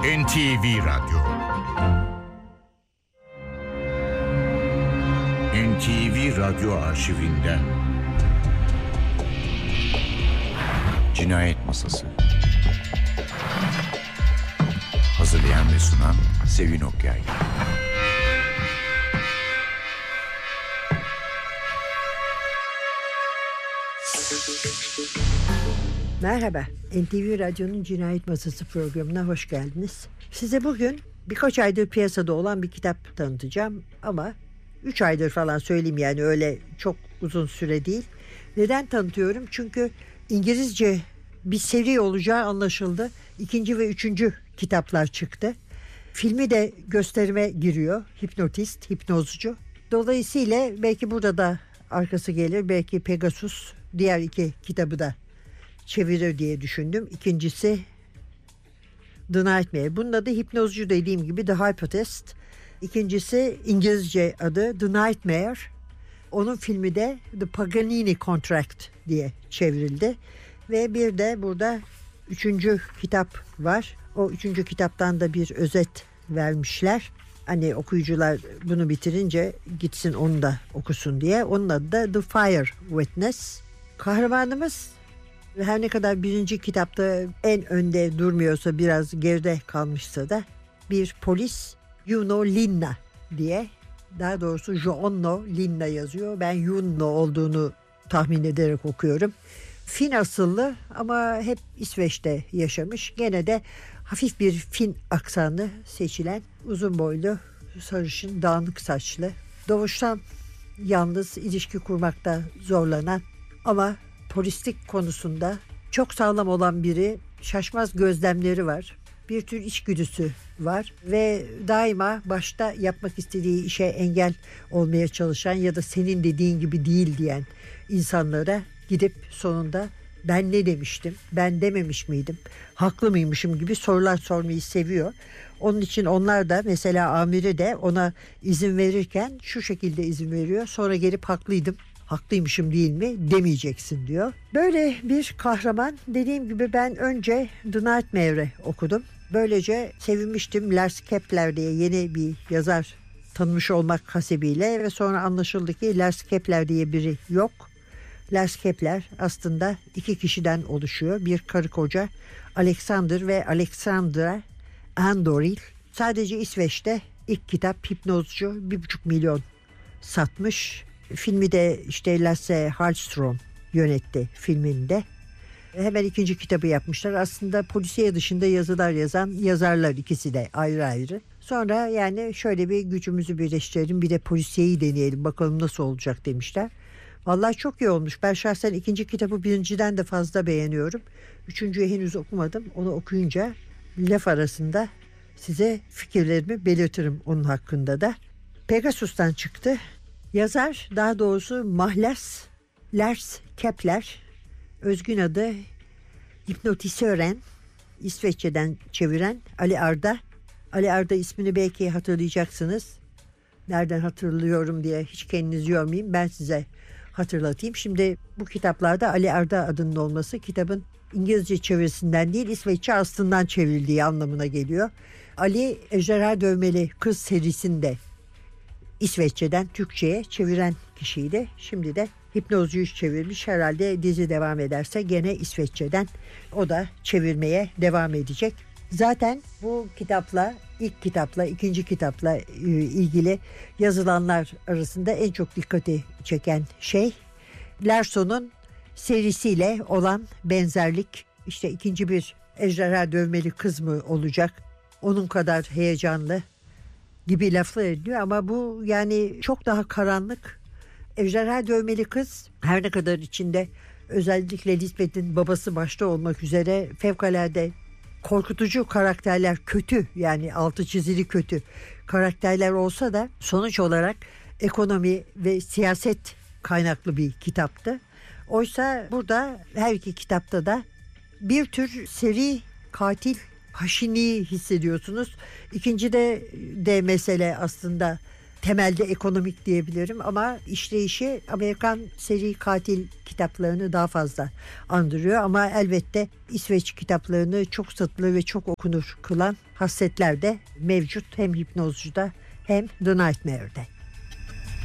NTV Radyo. NTV Radyo arşivinden Cinayet Masası. Hazırlayan ve sunan Sevin Okyay. Merhaba, NTV Radyo'nun Cinayet Masası programına hoş geldiniz. Size bugün birkaç aydır piyasada olan bir kitap tanıtacağım ama 3 aydır falan söyleyeyim, yani öyle çok uzun süre değil. Neden tanıtıyorum? Çünkü İngilizce bir seri olacağı anlaşıldı. 2. ve 3. kitaplar çıktı. Filmi de gösterime giriyor. Hipnotist, hipnozcu. Dolayısıyla belki burada da arkası gelir. Belki Pegasus diğer 2 kitabı da çevirir diye düşündüm. İkincisi The Nightmare. Bunun adı hipnozcu, dediğim gibi The Hypnotist. İkincisi İngilizce adı The Nightmare. Onun filmi de The Paganini Contract diye çevrildi. Ve bir de burada 3. kitap var. O 3. kitaptan da bir özet vermişler. Hani okuyucular bunu bitirince gitsin onu da okusun diye. Onun adı da The Fire Witness. Kahramanımız her ne kadar 1. kitapta en önde durmuyorsa, biraz geride kalmışsa da bir polis, Juno Linna diye, daha doğrusu Joonno Linna yazıyor. Ben Juno olduğunu tahmin ederek okuyorum. Fin asıllı ama hep İsveç'te yaşamış. Gene de hafif bir Fin aksanı seçilen, uzun boylu, sarışın, dağınık saçlı, doğuştan yalnız, ilişki kurmakta zorlanan ama polislik konusunda çok sağlam olan biri. Şaşmaz gözlemleri var. Bir tür içgüdüsü var ve daima başta yapmak istediği işe engel olmaya çalışan ya da senin dediğin gibi değil diyen insanlara gidip sonunda ben ne demiştim, ben dememiş miydim, haklı mıymışım gibi sorular sormayı seviyor. Onun için onlar da, mesela amiri de ona izin verirken şu şekilde izin veriyor. Sonra gelip haklıymışım değil mi demeyeceksin diyor. Böyle bir kahraman. Dediğim gibi ben önce The Nightmare'ı okudum. Böylece sevinmiştim. Lars Kepler diye yeni bir yazar tanımış olmak hasebiyle ve sonra anlaşıldı ki Lars Kepler diye biri yok. Lars Kepler aslında 2 kişiden oluşuyor. Bir karı koca, Alexander ve Alexandra Andoril. Sadece İsveç'te ilk kitap hipnozcu 1,5 milyon satmış. Filmi de işte Lasse Hallström yönetti filminde. Hemen 2. kitabı yapmışlar. Aslında polisiye dışında yazılar yazan yazarlar ikisi de ayrı ayrı. Sonra yani şöyle bir gücümüzü birleştirelim, bir de polisiyeyi deneyelim, bakalım nasıl olacak demişler. Vallahi çok iyi olmuş. Ben şahsen 2. kitabı 1.'den de fazla beğeniyorum. 3.'yü henüz okumadım. Onu okuyunca laf arasında size fikirlerimi belirtirim onun hakkında da. Pegasus'tan çıktı. Yazar, daha doğrusu mahlas Lars Kepler, özgün adı hipnotisören, İsveççeden çeviren Ali Arda. Ali Arda ismini belki hatırlayacaksınız. Nereden hatırlıyorum diye hiç kendinizi yormayayım, ben size hatırlatayım. Şimdi bu kitaplarda Ali Arda adının olması kitabın İngilizce çevirisinden değil, İsveççe aslından çevrildiği anlamına geliyor. Ali, Ejderha Dövmeli Kız serisinde İsveççeden Türkçe'ye çeviren kişiydi. Şimdi de hipnozcuyu çevirmiş. Herhalde dizi devam ederse gene İsveççeden o da çevirmeye devam edecek. Zaten bu kitapla, ilk kitapla, 2. kitapla ilgili yazılanlar arasında en çok dikkati çeken şey Larsson'un serisiyle olan benzerlik. İşte ikinci bir Ejderha Dövmeli Kız mı olacak, onun kadar heyecanlı gibi laflar ediliyor ama bu yani çok daha karanlık. Ejderha Dövmeli Kız her ne kadar içinde özellikle Lisbeth'in babası başta olmak üzere fevkalade korkutucu karakterler, kötü, yani altı çizili kötü karakterler olsa da sonuç olarak ekonomi ve siyaset kaynaklı bir kitaptı. Oysa burada her 2 kitapta da bir tür seri katil haşinliği hissediyorsunuz. İkincide de mesele aslında temelde ekonomik diyebilirim ama işleyişi Amerikan seri katil kitaplarını daha fazla andırıyor. Ama elbette İsveç kitaplarını çok satılır ve çok okunur kılan hasletler de mevcut, hem Hipnozcu'da hem The Nightmare'de.